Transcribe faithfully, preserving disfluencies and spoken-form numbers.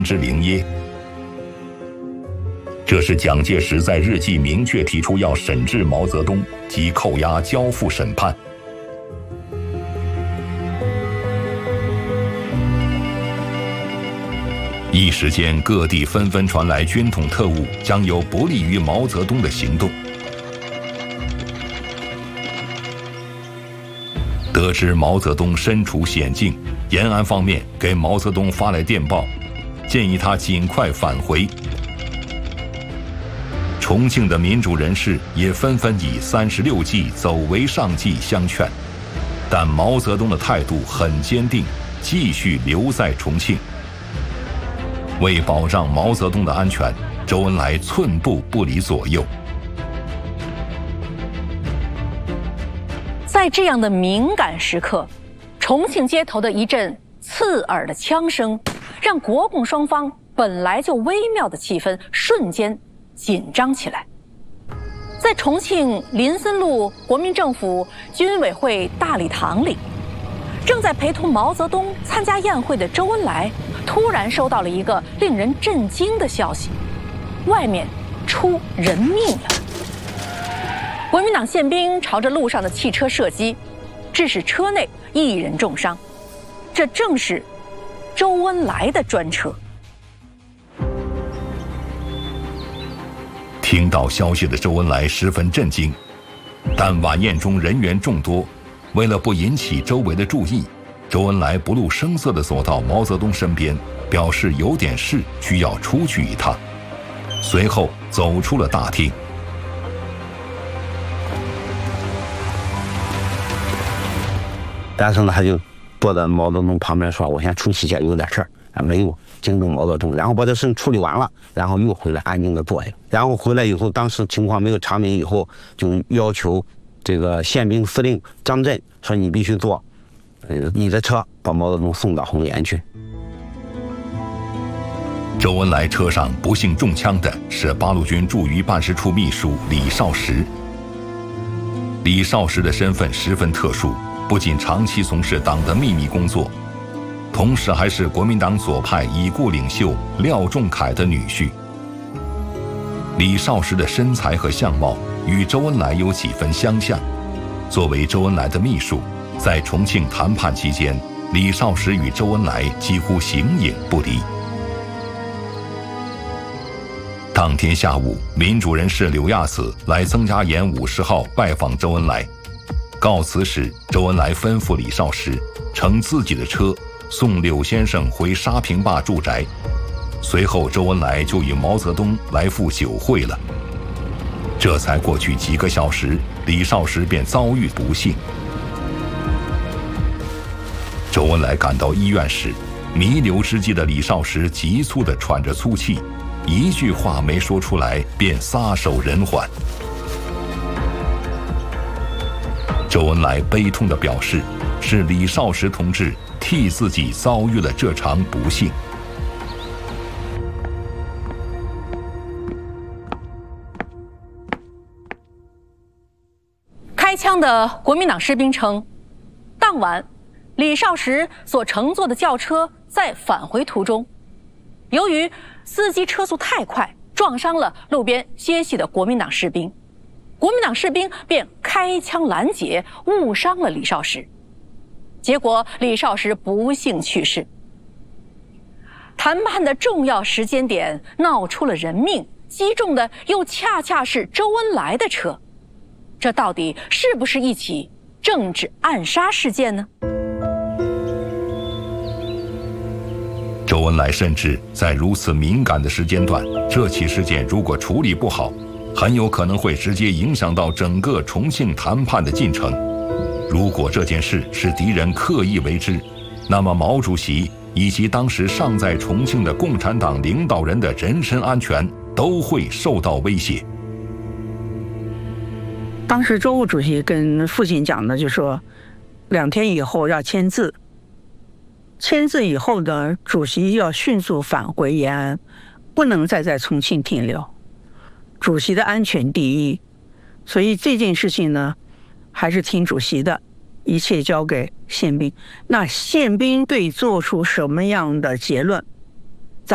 之灵耶？这是蒋介石在日记明确提出要审治毛泽东及扣押交付审判。一时间，各地纷纷传来军统特务将有不利于毛泽东的行动。得知毛泽东身处险境，延安方面给毛泽东发来电报，建议他尽快返回。重庆的民主人士也纷纷以三十六计走为上计相劝，但毛泽东的态度很坚定，继续留在重庆。为保障毛泽东的安全，周恩来寸步不离左右。 在这样的敏感时刻，重庆街头的一阵刺耳的枪声，让国共双方本来就微妙的气氛瞬间紧张起来。在重庆林森路国民政府军委会大礼堂里，正在陪同毛泽东参加宴会的周恩来突然收到了一个令人震惊的消息：外面出人命了。国民党宪兵朝着路上的汽车射击，致使车内一人重伤。这正是周恩来的专车。 听到消息的周恩来十分震惊，但晚宴中人员众多，为了不引起周围的注意，周恩来不露声色地走到毛泽东身边，表示有点事需要出去一趟，随后走出了大厅。 但是呢，他就坐在毛泽东旁边说：“我先出去一下，有点事儿，啊，没有惊动毛泽东。”然后把这事处理完了，然后又回来安静的坐下。然后回来以后，当时情况没有查明以后，就要求这个宪兵司令张震说：“你必须坐，呃，你的车把毛泽东送到红岩去。” 周恩来车上不幸中枪的是八路军驻豫办事处秘书李少时。李少时的身份十分特殊，不仅长期从事党的秘密工作，同时还是国民党左派已故领袖廖仲恺的女婿。李少时的身材和相貌与周恩来有几分相像。作为周恩来的秘书，在重庆谈判期间，李少时与周恩来几乎形影不离。当天下午，民主人士柳亚子来曾家岩五十号拜访周恩来。告辞时，周恩来吩咐李少时乘自己的车送柳先生回沙坪坝住宅。随后，周恩来就与毛泽东来赴酒会了。这才过去几个小时，李少时便遭遇不幸。周恩来赶到医院时，弥留之际的李少时急促地喘着粗气，一句话没说出来，便撒手人寰。周恩来悲痛地表示，是李少时同志替自己遭遇了这场不幸。 开枪的国民党士兵称，当晚李少时所乘坐的轿车在返回途中，由于司机车速太快，撞伤了路边歇息的国民党士兵。国民党士兵便开枪拦截，误伤了李少时，结果李少时不幸去世。谈判的重要时间点闹出了人命，击中的又恰恰是周恩来的车，这到底是不是一起政治暗杀事件呢？ 周恩来甚至在如此敏感的时间段，这起事件如果处理不好，很有可能会直接影响到整个重庆谈判的进程。如果这件事是敌人刻意为之，那么毛主席以及当时尚在重庆的共产党领导人的人身安全都会受到威胁。 当时周副主席跟父亲讲的就说，两天以后要签字，签字以后呢，主席要迅速返回延安，不能再在重庆停留。主席的安全第一，所以这件事情呢，还是听主席的，一切交给宪兵。那宪兵对做出什么样的结论，